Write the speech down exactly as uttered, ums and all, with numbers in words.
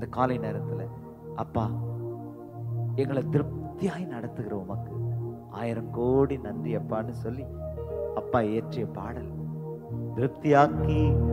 இந்த காலை நேரத்துல அப்பா எங்களை திருப்தியாய் நடத்துகிற உமக்கு ஆயிரம் கோடி நன்றி அப்பான்னு சொல்லி அப்பா ஏற்றிய பாடல் திருப்தியாக்கி